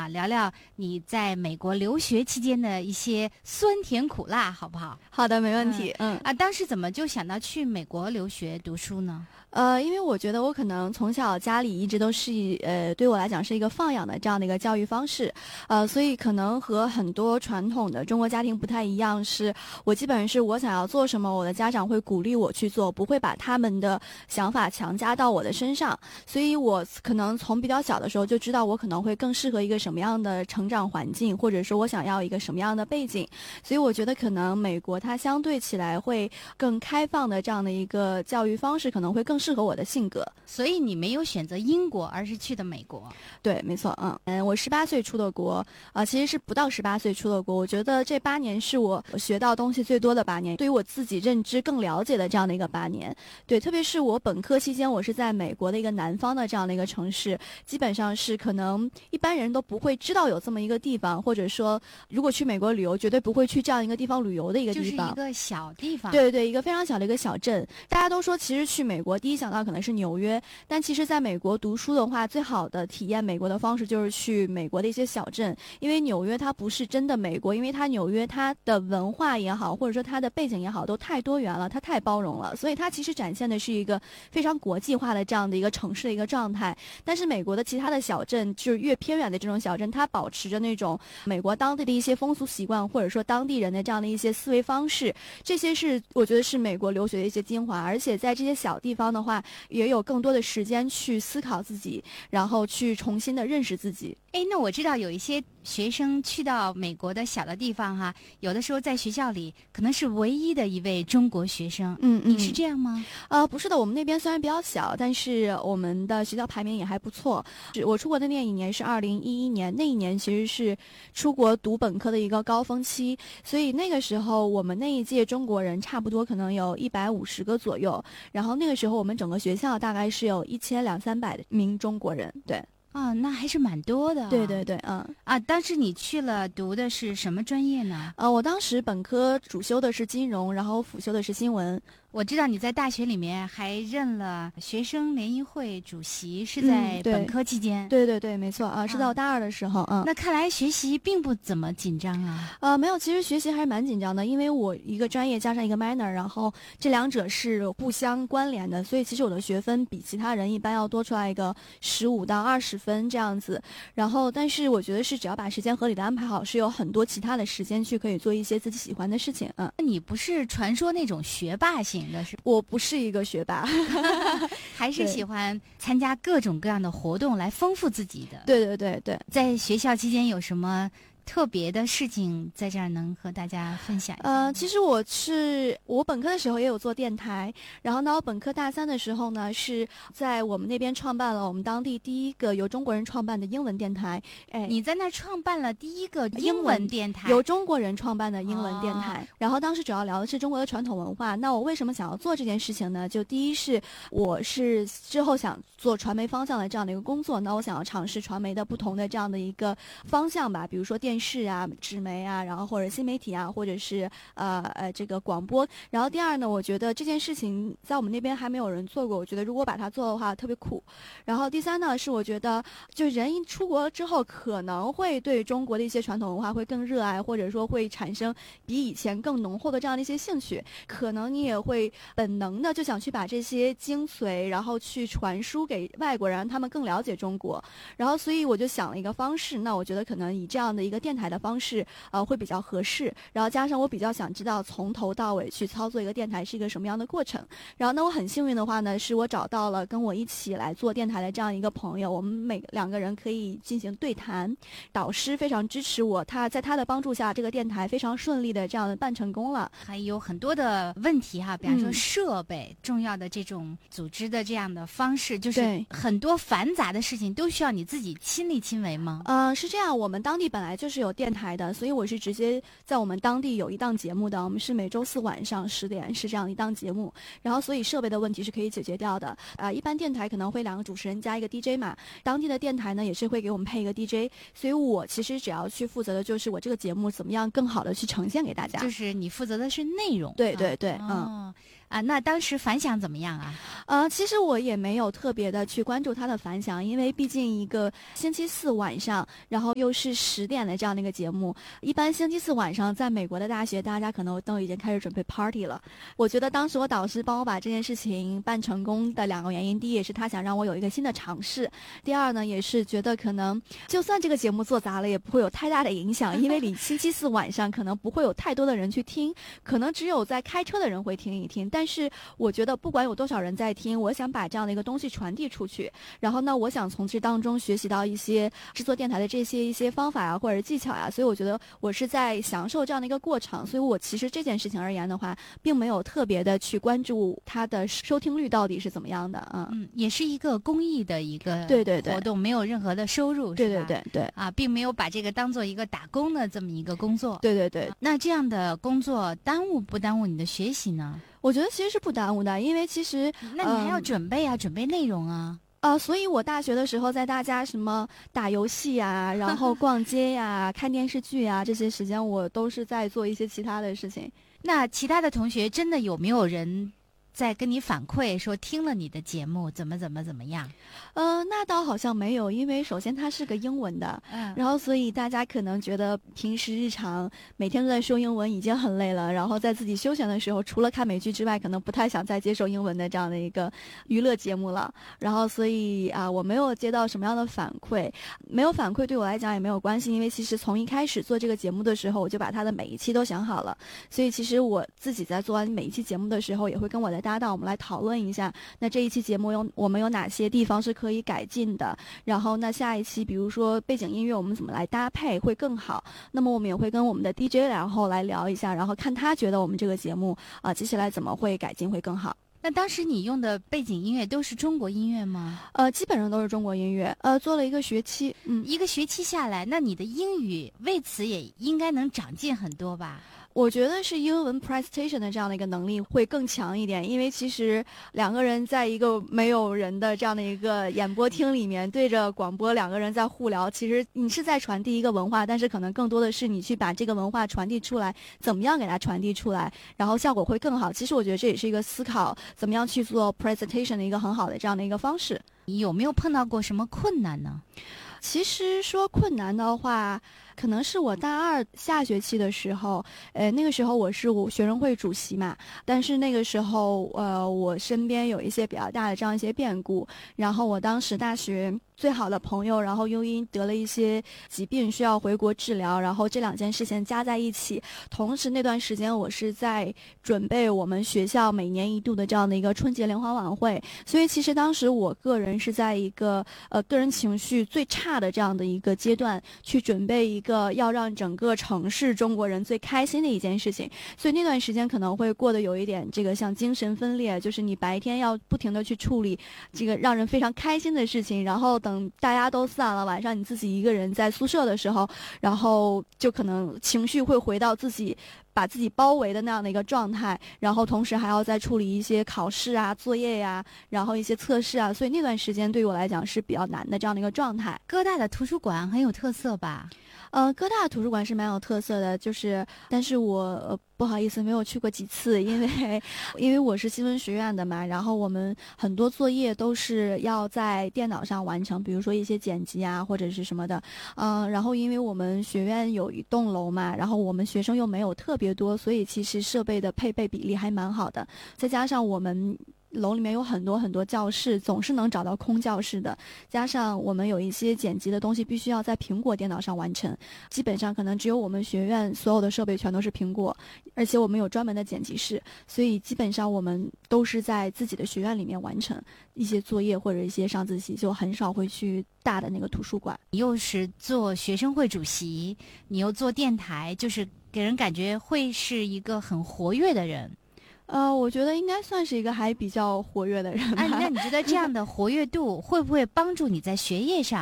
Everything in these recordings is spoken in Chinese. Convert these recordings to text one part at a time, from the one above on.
哈，聊聊你在美国留学期间的一些酸甜苦辣，好不好？ 好的，没问题。 当时怎么就想到去美国留学读书呢？ 因为我觉得我可能从小家里一直都是对我来讲是一个放养的这样的一个教育方式，所以可能和很多传统的中国家庭不太一样，是我基本上是我想要做什么，我的家长会鼓励我去做，不会把他们的想法强加到我的身上，所以我可能从比较小的时候就知道我可能会更适合一个什么样的成长环境，或者说我想要一个什么样的背景，所以我觉得可能美国它相对起来会更开放的这样的一个教育方式，可能会更适合我的性格。 所以你没有选择英国，而是去的美国。 对，没错。我18岁出的国，其实是不到18岁出的国。我觉得这8年是我学到东西最多的8年，对于我自己认知更了解的这样的一个8年。对，特别是我本科期间，我是在美国的一个南方的这样的一个城市，基本上是可能一般人都不会知道有这么一个地方，或者说如果去美国旅游，绝对不会去这样一个地方旅游的一个地方， 就是一个小地方。 对对，一个非常小的一个小镇。大家都说其实去美国第一想到可能是纽约，但其实在美国读书的话，最好的体验美国的方式就是去美国的一些小镇，因为纽约它不是真的美国，因为它纽约它的文化也好，或者说它的背景也好，都太多元了，它太包容了，所以它其实展现的是一个非常国际化的这样的一个城市的一个状态。但是美国的其他的小镇，就是越偏远的这种小镇，它保持着那种美国当地的一些风俗习惯，或者说当地人的这样的一些思维方式，这些是我觉得是美国留学的一些精华。而且在这些小地方的话，也有更多的时间去思考自己，然后去重新的认识自己。 那我知道有一些学生去到美国的小的地方哈，有的时候在学校里可能是唯一的一位中国学生。你是这样吗？ 不是的，我们那边虽然比较小，但是我们的学校排名也还不错。我出国的那一年是2011年，那一年其实是出国读本科的一个高峰期，所以那个时候我们那一届中国人差不多可能有150个左右，然后那个时候我们整个学校大概是有1200-300名中国人。对。 那还是蛮多的。 对对对。 当时你去了读的是什么专业呢？ 我当时本科主修的是金融，然后辅修的是新闻。 我知道你在大学里面还任了学生联谊会主席，是在本科期间。 对对对，没错是在我大2的时候。 那看来学习并不怎么紧张啊。 没有，其实学习还是蛮紧张的，因为我一个专业加上一个 minor， 然后这两者是互相关联的，所以其实我的学分比其他人一般要多出来一个15到20分这样子。然后，但是我觉得是只要把时间合理的安排好，是有很多其他的时间去可以做一些自己喜欢的事情。 你不是传说那种学霸型的是？ 我不是一个学霸， 还是喜欢参加各种各样的活动来丰富自己的。 对对对对。 在学校期间有什么特别的事情在这儿能和大家分享一下？ 其实我本科的时候也有做电台，然后呢，我本科大3的时候呢，是在我们那边创办了我们当地第一个由中国人创办的英文电台。 你在那儿创办了第一个英文电台， 由中国人创办的英文电台。然后当时主要聊的是中国的传统文化。那我为什么想要做这件事情呢？就第一是我是之后想做传媒方向的这样的一个工作，那我想要尝试传媒的不同的这样的一个方向吧，比如说电视啊、纸媒啊，然后或者新媒体啊，或者是这个广播。然后第二呢，我觉得这件事情在我们那边还没有人做过，我觉得如果把它做的话特别酷。然后第三呢，是我觉得就人一出国之后，可能会对中国的一些传统文化会更热爱，或者说会产生比以前更浓厚的这样的一些兴趣，可能你也会本能的就想去把这些精髓然后去传输给外国人，让他们更了解中国。然后所以我就想了一个方式，那我觉得可能以这样的一个电台的方式会比较合适，然后加上我比较想知道从头到尾去操作一个电台是一个什么样的过程。然后呢，我很幸运的话呢，是我找到了跟我一起来做电台的这样一个朋友，我们2个人可以进行对谈，导师非常支持我，在他的帮助下，这个电台非常顺利的这样办成功了。 还有很多的问题哈，比方说设备、重要的这种组织的这样的方式，就是很多繁杂的事情都需要你自己亲力亲为吗？ 是这样，我们当地本来就是有电台的，所以我是直接在我们当地有一档节目的，我们是每周4晚上10点是这样一档节目，然后所以设备的问题是可以解决掉的。一般电台可能会2个主持人加一个 DJ 嘛，当地的电台呢也是会给我们配一个 DJ， 所以我其实只要去负责的就是我这个节目怎么样更好的去呈现给大家， 就是你负责的是内容。 对对对。 啊，那当时反响怎么样啊？ 其实我也没有特别的去关注它的反响，因为毕竟一个星期四晚上，然后又是10点的这样的一个节目，一般星期四晚上在美国的大学，大家可能都已经开始准备 party 了。我觉得当时我导师帮我把这件事情办成功的2个原因，第一也是他想让我有一个新的尝试，第二呢也是觉得可能就算这个节目做砸了，也不会有太大的影响，因为你星期四晚上可能不会有太多的人去听，可能只有在开车的人会听一听，但是我觉得不管有多少人在听，我想把这样的一个东西传递出去，然后呢我想从这当中学习到一些制作电台的这些一些方法啊或者技巧啊，所以我觉得我是在享受这样的一个过程，所以我其实这件事情而言的话，并没有特别的去关注它的收听率到底是怎么样的。 也是一个公益的一个活动，没有任何的收入， 对对啊，并没有把这个当做一个打工的这么一个工作。 对， 那这样的工作耽误不耽误你的学习呢？ 我觉得其实是不耽误的，因为其实那你还要准备准备内容啊。 所以我大学的时候在大家什么打游戏啊，然后逛街呀、看电视剧啊，这些时间我都是在做一些其他的事情。 那其他的同学真的有没有人在跟你反馈说听了你的节目怎么样？ 那倒好像没有，因为首先它是个英文的，然后所以大家可能觉得平时日常每天都在说英文已经很累了，然后在自己休闲的时候，除了看美剧之外，可能不太想再接受英文的这样的一个娱乐节目了。然后所以我没有接到什么样的反馈，没有反馈对我来讲也没有关系，因为其实从一开始做这个节目的时候，我就把它的每一期都想好了，所以其实我自己在做完每一期节目的时候，也会跟我的搭档我们来讨论一下，那这一期节目我们有哪些地方是可以改进的，然后那下一期比如说背景音乐我们怎么来搭配会更好，那么我们也会跟我们的 DJ 然后来聊一下，然后看他觉得我们这个节目接下来怎么会改进会更好。 那当时你用的背景音乐都是中国音乐吗？ 基本上都是中国音乐。做了一个学期， 一个学期下来，那你的英语为此也应该能长进很多吧？ 我觉得是英文 presentation 的这样的一个能力会更强一点，因为其实2个人在一个没有人的这样的一个演播厅里面对着广播2个人在互聊，其实你是在传递一个文化，但是可能更多的是你去把这个文化传递出来，怎么样给它传递出来，然后效果会更好。其实我觉得这也是一个思考怎么样去做 presentation 的一个很好的这样的一个方式。 你有没有碰到过什么困难呢？ 其实说困难的话，可能是我大2下学期的时候，那个时候我是学生会主席嘛，但是那个时候我身边有一些比较大的这样一些变故，然后我当时大学最好的朋友，然后又因得了一些疾病需要回国治疗，然后这2件事情加在一起，同时那段时间我是在准备我们学校每年1度的这样的一个春节联欢晚会，所以其实当时我个人是在一个个人情绪最差的这样的一个阶段，去准备一个要让整个城市中国人最开心的一件事情，所以那段时间可能会过得有一点这个像精神分裂，就是你白天要不停的去处理这个让人非常开心的事情，然后等大家都散了，晚上你自己一个人在宿舍的时候，然后就可能情绪会回到自己把自己包围的那样的一个状态，然后同时还要再处理一些考试啊、作业呀，然后一些测试啊，所以那段时间对于我来讲是比较难的这样的一个状态。 哥大的图书馆很有特色吧？ 哥大的图书馆是蛮有特色的，但是我不好意思没有去过几次，因为我是新闻学院的嘛，然后我们很多作业都是要在电脑上完成，比如说一些剪辑啊或者是什么的，然后因为我们学院有一栋楼嘛，然后我们学生又没有特别多，所以其实设备的配备比例还蛮好的，再加上我们楼里面有很多很多教室，总是能找到空教室的，加上我们有一些剪辑的东西必须要在苹果电脑上完成，基本上可能只有我们学院所有的设备全都是苹果，而且我们有专门的剪辑室，所以基本上我们都是在自己的学院里面完成一些作业或者一些上自习，就很少会去大的那个图书馆。 你又是做学生会主席，你又做电台，就是给人感觉会是一个很活跃的人。 我觉得应该算是一个还比较活跃的人吧。 那你觉得这样的活跃度会不会帮助你在学业上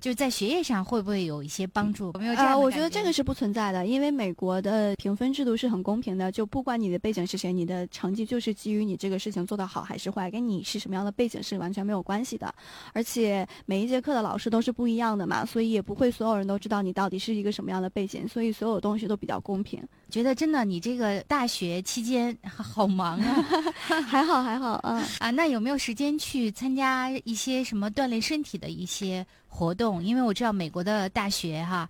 就在学业上会不会有一些帮助？有没有这样的我觉得这个是不存在的，因为美国的评分制度是很公平的，就不管你的背景是谁，你的成绩就是基于你这个事情做得好还是坏，跟你是什么样的背景是完全没有关系的。而且每一节课的老师都是不一样的嘛，所以也不会所有人都知道你到底是一个什么样的背景，所以所有东西都比较公平。 觉得真的你这个大学期间好忙啊。 还好那有没有时间去参加一些什么锻炼身体的一些活动？因为我知道美国的大学